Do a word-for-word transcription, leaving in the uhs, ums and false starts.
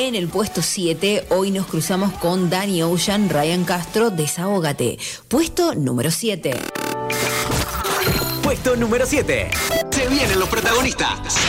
En el puesto siete, hoy nos cruzamos con Danny Ocean, Ryan Castro, Desahógate. Puesto número siete. Puesto número siete. Se vienen los protagonistas.